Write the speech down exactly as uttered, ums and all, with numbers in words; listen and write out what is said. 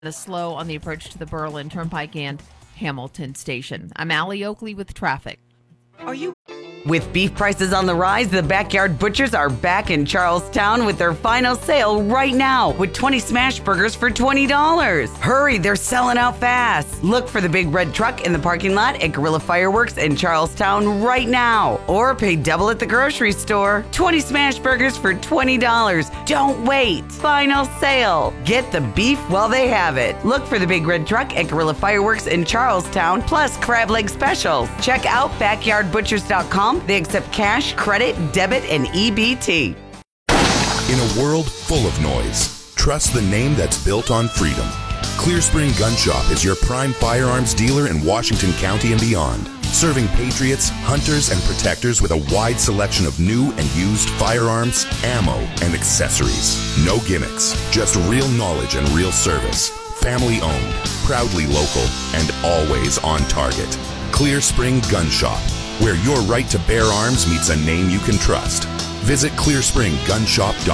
The slow on the approach to the Berlin Turnpike and Hamilton Station. I'm Allie Oakley with traffic. Are you? With beef prices on the rise, the Backyard Butchers are back in Charlestown with their final sale right now with twenty smash burgers for twenty dollars. Hurry, they're selling out fast. Look for the big red truck in the parking lot at Guerrilla Fireworks in Charlestown right now. Or pay double at the grocery store. twenty smash burgers for twenty dollars. Don't wait. Final sale. Get the beef while they have it. Look for the big red truck at Guerrilla Fireworks in Charlestown, plus crab leg specials. Check out backyard butchers dot com. They accept cash, credit, debit, and E B T. In a world full of noise, trust the name that's built on freedom. Clear Spring Gun Shop is your prime firearms dealer in Washington County and beyond, serving patriots, hunters, and protectors with a wide selection of new and used firearms, ammo, and accessories. No gimmicks, just real knowledge and real service. Family owned, proudly local, and always on target. Clear Spring Gun Shop, where your right to bear arms meets a name you can trust. Visit clear spring gun shop dot com.